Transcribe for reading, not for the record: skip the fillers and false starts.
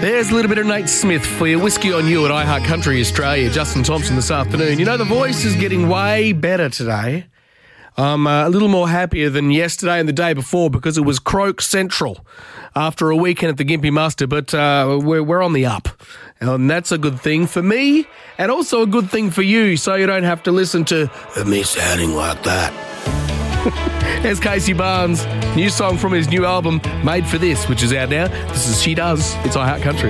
There's a little bit of Nate Smith for you. Whiskey on You at iHeart Country Australia. Justin Thompson this afternoon. You know, the voice is getting way better today. I'm a little more happier than yesterday and the day before because it was Croak Central after a weekend at the Gympie Muster, but we're on the up. And that's a good thing for me and also a good thing for you, so you don't have to listen to me sounding like that. There's Casey Barnes, new song from his new album, Made for This, which is out now. This is She Does. It's iHeart Country.